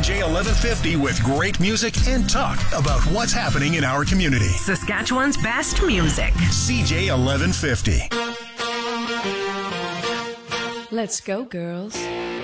CJ 1150 with great music and talk about what's happening in our community. Saskatchewan's best music. CJ 1150. Let's go, girls.